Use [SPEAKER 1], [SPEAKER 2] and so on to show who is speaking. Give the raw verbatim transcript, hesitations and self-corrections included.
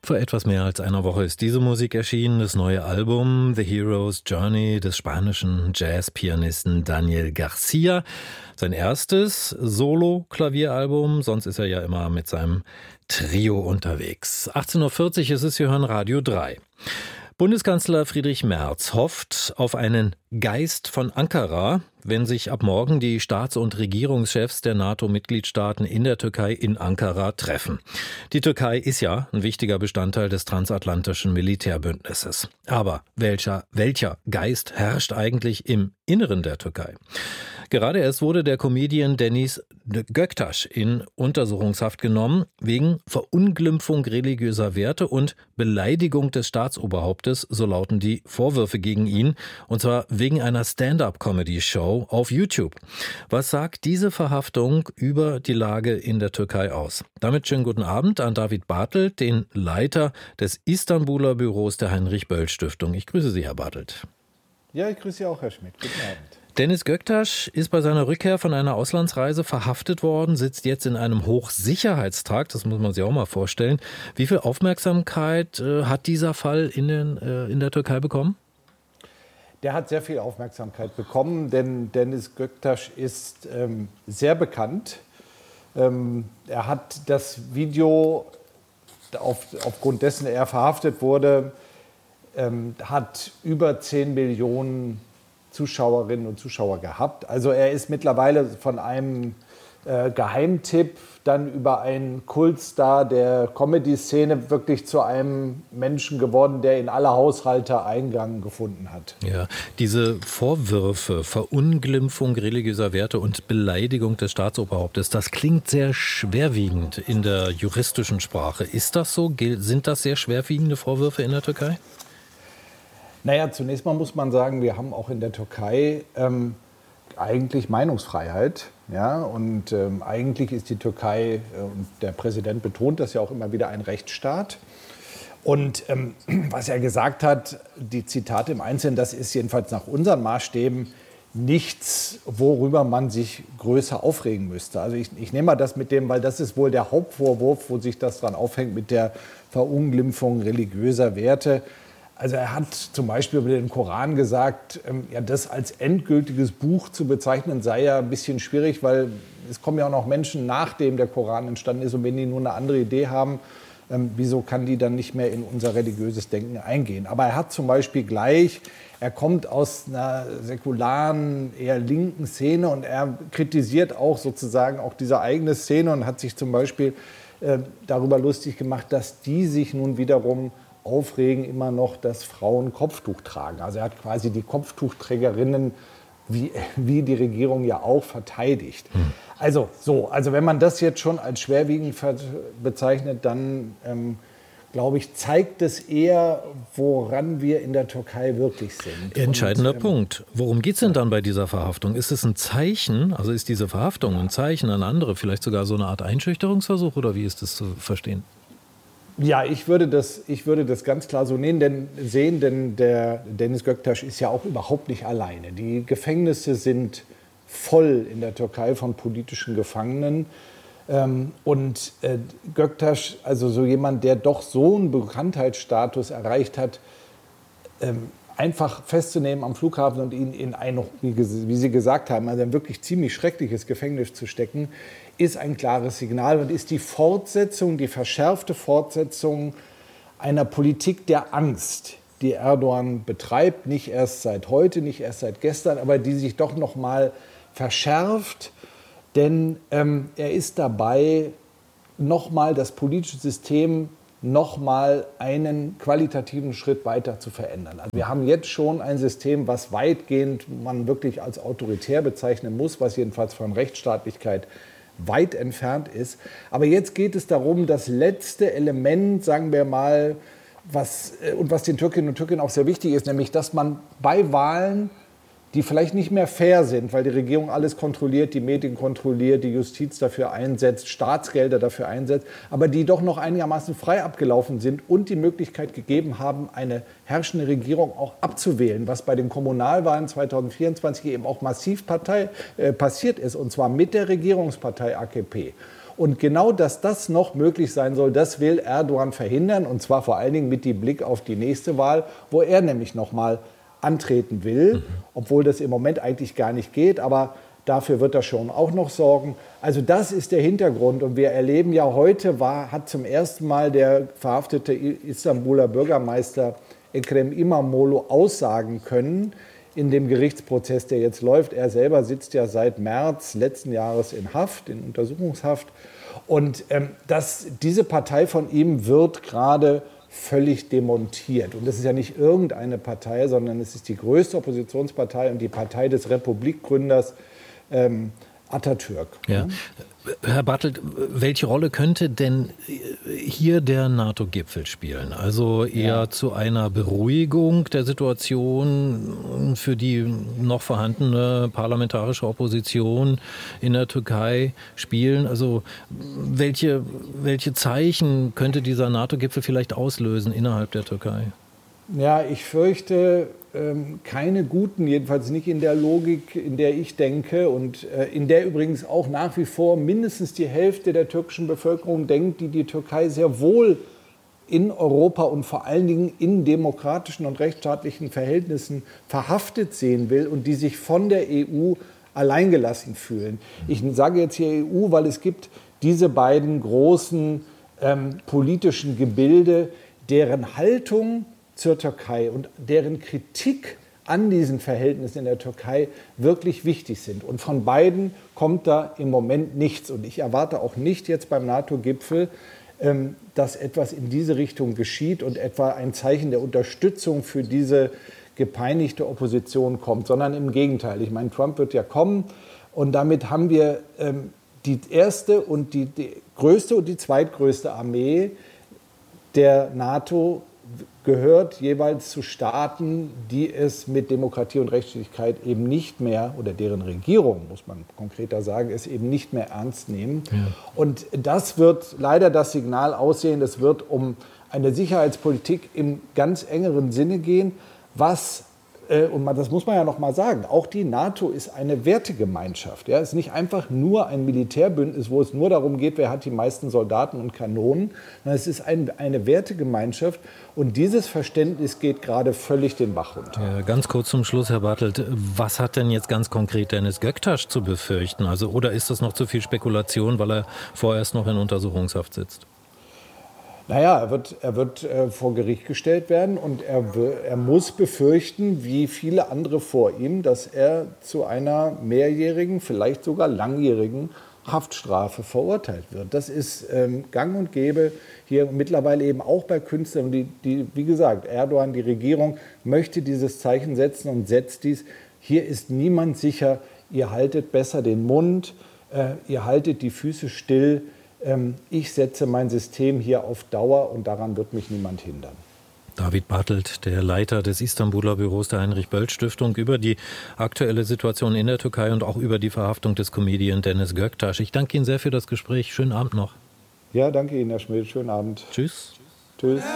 [SPEAKER 1] Vor etwas mehr als einer Woche ist diese Musik erschienen, das neue Album The Hero's Journey des spanischen Jazzpianisten Daniel Garcia. Sein erstes Solo-Klavieralbum, sonst ist er ja immer mit seinem Trio unterwegs. achtzehn Uhr vierzig ist es, Sie hören Radio drei. Bundeskanzler Friedrich Merz hofft auf einen Geist von Ankara, wenn sich ab morgen die Staats- und Regierungschefs der NATO-Mitgliedstaaten in der Türkei in Ankara treffen. Die Türkei ist ja ein wichtiger Bestandteil des transatlantischen Militärbündnisses. Aber welcher, welcher Geist herrscht eigentlich im Inneren der Türkei? Gerade erst wurde der Comedian Deniz Göktaş in Untersuchungshaft genommen wegen Verunglimpfung religiöser Werte und Beleidigung des Staatsoberhauptes, so lauten die Vorwürfe gegen ihn, und zwar wegen einer Stand-up-Comedy-Show auf YouTube. Was sagt diese Verhaftung über die Lage in der Türkei aus? Damit schönen guten Abend an David Bartelt, den Leiter des Istanbuler Büros der Heinrich-Böll-Stiftung. Ich grüße Sie, Herr Bartelt.
[SPEAKER 2] Ja, ich grüße Sie auch, Herr Schmidt. Guten Abend.
[SPEAKER 1] Deniz Göktaş ist bei seiner Rückkehr von einer Auslandsreise verhaftet worden, sitzt jetzt in einem Hochsicherheitstrakt, das muss man sich auch mal vorstellen. Wie viel Aufmerksamkeit äh, hat dieser Fall in, den, äh, in der Türkei bekommen?
[SPEAKER 2] Der hat sehr viel Aufmerksamkeit bekommen, denn Deniz Göktaş ist ähm, sehr bekannt. Ähm, er hat das Video, auf, aufgrund dessen er verhaftet wurde, ähm, hat über zehn Millionen Zuschauerinnen und Zuschauer gehabt. Also er ist mittlerweile von einem äh, Geheimtipp dann über einen Kultstar der Comedy-Szene wirklich zu einem Menschen geworden, der in alle Haushalte Eingang gefunden hat.
[SPEAKER 1] Ja, diese Vorwürfe, Verunglimpfung religiöser Werte und Beleidigung des Staatsoberhauptes, das klingt sehr schwerwiegend in der juristischen Sprache. Ist das so? Sind das sehr schwerwiegende Vorwürfe in der Türkei?
[SPEAKER 2] Naja, zunächst mal muss man sagen, wir haben auch in der Türkei ähm, eigentlich Meinungsfreiheit. Ja? Und ähm, eigentlich ist die Türkei, äh, und der Präsident betont das ja auch immer wieder, ein Rechtsstaat. Und ähm, was er gesagt hat, die Zitate im Einzelnen, das ist jedenfalls nach unseren Maßstäben nichts, worüber man sich größer aufregen müsste. Also ich, ich nehme mal das mit dem, weil das ist wohl der Hauptvorwurf, wo sich das dran aufhängt, mit der Verunglimpfung religiöser Werte. Also er hat zum Beispiel über den Koran gesagt, ähm, ja, das als endgültiges Buch zu bezeichnen, sei ja ein bisschen schwierig, weil es kommen ja auch noch Menschen, nachdem der Koran entstanden ist. Und wenn die nur eine andere Idee haben, ähm, wieso kann die dann nicht mehr in unser religiöses Denken eingehen? Aber er hat zum Beispiel gleich, er kommt aus einer säkularen, eher linken Szene und er kritisiert auch sozusagen auch diese eigene Szene und hat sich zum Beispiel äh, darüber lustig gemacht, dass die sich nun wiederum aufregen immer noch, dass Frauen Kopftuch tragen. Also er hat quasi die Kopftuchträgerinnen, wie, wie die Regierung ja auch, verteidigt. Hm. Also so, also wenn man das jetzt schon als schwerwiegend bezeichnet, dann ähm, glaube ich, zeigt es eher, woran wir in der Türkei wirklich sind.
[SPEAKER 1] Entscheidender
[SPEAKER 2] Und, ähm,
[SPEAKER 1] Punkt. Worum geht es denn dann bei dieser Verhaftung? Ist es ein Zeichen, also ist diese Verhaftung ein Zeichen an andere, vielleicht sogar so eine Art Einschüchterungsversuch oder wie ist das zu verstehen?
[SPEAKER 2] Ja, ich würde das, ich würde das ganz klar so nehmen, denn, sehen, denn der Deniz Göktaş ist ja auch überhaupt nicht alleine. Die Gefängnisse sind voll in der Türkei von politischen Gefangenen. Ähm, und äh, Göktaş, also so jemand, der doch so einen Bekanntheitsstatus erreicht hat, ähm, einfach festzunehmen am Flughafen und ihn in ein, wie, wie Sie gesagt haben, also ein wirklich ziemlich schreckliches Gefängnis zu stecken, ist ein klares Signal und ist die Fortsetzung, die verschärfte Fortsetzung einer Politik der Angst, die Erdogan betreibt, nicht erst seit heute, nicht erst seit gestern, aber die sich doch noch mal verschärft, denn ähm, er ist dabei, noch mal das politische System noch mal einen qualitativen Schritt weiter zu verändern. Also wir haben jetzt schon ein System, was weitgehend man wirklich als autoritär bezeichnen muss, was jedenfalls von Rechtsstaatlichkeit weit entfernt ist. Aber jetzt geht es darum, das letzte Element, sagen wir mal, was, und was den Türkinnen und Türken auch sehr wichtig ist, nämlich, dass man bei Wahlen, die vielleicht nicht mehr fair sind, weil die Regierung alles kontrolliert, die Medien kontrolliert, die Justiz dafür einsetzt, Staatsgelder dafür einsetzt, aber die doch noch einigermaßen frei abgelaufen sind und die Möglichkeit gegeben haben, eine herrschende Regierung auch abzuwählen, was bei den Kommunalwahlen zwanzig vierundzwanzig eben auch massiv Partei, äh, passiert ist, und zwar mit der Regierungspartei A K P. Und genau, dass das noch möglich sein soll, das will Erdogan verhindern. Und zwar vor allen Dingen mit dem Blick auf die nächste Wahl, wo er nämlich noch mal antreten will, mhm. obwohl das im Moment eigentlich gar nicht geht. Aber dafür wird er schon auch noch sorgen. Also das ist der Hintergrund. Und wir erleben ja heute, war, hat zum ersten Mal der verhaftete Istanbuler Bürgermeister Ekrem İmamoğlu aussagen können in dem Gerichtsprozess, der jetzt läuft. Er selber sitzt ja seit März letzten Jahres in Haft, in Untersuchungshaft. Und ähm, das, diese Partei von ihm wird gerade völlig demontiert. Und das ist ja nicht irgendeine Partei, sondern es ist die größte Oppositionspartei und die Partei des Republikgründers ähm, Atatürk.
[SPEAKER 1] Ja. Herr Bartelt, welche Rolle könnte denn hier der NATO-Gipfel spielen? Also eher ja. zu einer Beruhigung der Situation für die noch vorhandene parlamentarische Opposition in der Türkei spielen? Also welche, welche Zeichen könnte dieser NATO-Gipfel vielleicht auslösen innerhalb der Türkei?
[SPEAKER 2] Ja, ich fürchte ähm, keine guten, jedenfalls nicht in der Logik, in der ich denke und äh, in der übrigens auch nach wie vor mindestens die Hälfte der türkischen Bevölkerung denkt, die die Türkei sehr wohl in Europa und vor allen Dingen in demokratischen und rechtsstaatlichen Verhältnissen verhaftet sehen will und die sich von der E U alleingelassen fühlen. Ich sage jetzt hier E U, weil es gibt diese beiden großen ähm, politischen Gebilde, deren Haltung zur Türkei und deren Kritik an diesen Verhältnissen in der Türkei wirklich wichtig sind. Und von beiden kommt da im Moment nichts. Und ich erwarte auch nicht jetzt beim NATO-Gipfel, ähm, dass etwas in diese Richtung geschieht und etwa ein Zeichen der Unterstützung für diese gepeinigte Opposition kommt, sondern im Gegenteil. Ich meine, Trump wird ja kommen und damit haben wir ähm, die erste und die, die größte und die zweitgrößte Armee der NATO gehört jeweils zu Staaten, die es mit Demokratie und Rechtsstaatlichkeit eben nicht mehr, oder deren Regierung, muss man konkreter sagen, es eben nicht mehr ernst nehmen. Ja. Und das wird leider das Signal aussehen, es wird um eine Sicherheitspolitik im ganz engeren Sinne gehen, was, äh, und das muss man ja noch mal sagen, auch die NATO ist eine Wertegemeinschaft. Ja? Es ist nicht einfach nur ein Militärbündnis, wo es nur darum geht, wer hat die meisten Soldaten und Kanonen, sondern es ist ein, eine Wertegemeinschaft. Und dieses Verständnis geht gerade völlig den Bach runter.
[SPEAKER 1] Ja, ganz kurz zum Schluss, Herr Bartelt. Was hat denn jetzt ganz konkret Deniz Göktaş zu befürchten? Also, oder ist das noch zu viel Spekulation, weil er vorerst noch in Untersuchungshaft sitzt?
[SPEAKER 2] Naja, er wird, er wird äh, vor Gericht gestellt werden und er, er muss befürchten, wie viele andere vor ihm, dass er zu einer mehrjährigen, vielleicht sogar langjährigen Haftstrafe verurteilt wird. Das ist ähm, gang und gäbe hier mittlerweile eben auch bei Künstlern. Die, die, wie gesagt, Erdogan, die Regierung, möchte dieses Zeichen setzen und setzt dies. Hier ist niemand sicher. Ihr haltet besser den Mund, äh, ihr haltet die Füße still. Ähm, ich setze mein System hier auf Dauer und daran wird mich niemand hindern.
[SPEAKER 1] David Bartelt, der Leiter des Istanbuler Büros der Heinrich-Böll-Stiftung, über die aktuelle Situation in der Türkei und auch über die Verhaftung des Comedian Deniz Göktaş. Ich danke Ihnen sehr für das Gespräch. Schönen Abend noch.
[SPEAKER 2] Ja, danke Ihnen, Herr Schmidt. Schönen Abend.
[SPEAKER 1] Tschüss.
[SPEAKER 2] Tschüss.